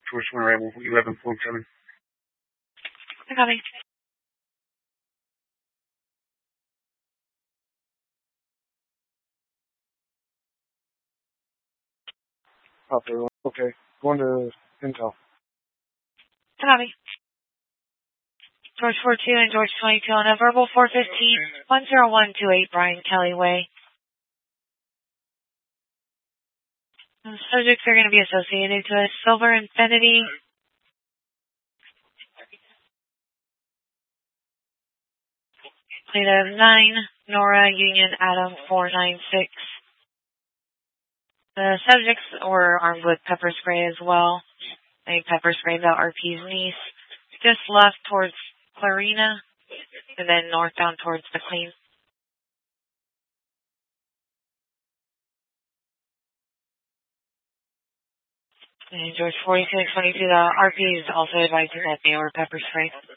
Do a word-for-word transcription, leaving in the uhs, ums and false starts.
George one arrival eleven point seven. I copy. Copy. Okay. Going to Intel. I copy. George four two and George twenty-two on a verbal four fifteen, one zero one two eight Brian Kelly Way. The subjects are going to be associated to a Silver Infinity. Plate of nine, Nora Union Adam four nine six. The subjects were armed with pepper spray as well. They pepper sprayed the R P's niece. Just left towards Clarina, and then northbound towards McLean. And George forty-two and twenty-two, the R P is also advising that they were pepper sprayed.